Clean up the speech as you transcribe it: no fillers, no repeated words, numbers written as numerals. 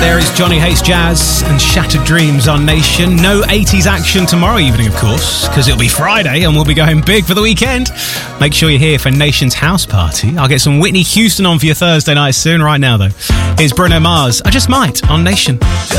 There is Johnny Hates Jazz and Shattered Dreams on Nation. No 80s action tomorrow evening, of course, because it'll be Friday and we'll be going big for the weekend. Make sure you're here for Nation's house party. I'll get some Whitney Houston on for your Thursday night soon. Right now, though, here's Bruno Mars. I Just Might on Nation.